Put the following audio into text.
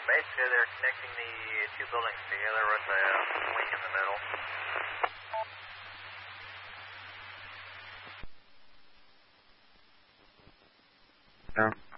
basically they're connecting the two buildings together with a wing in the middle. Yeah.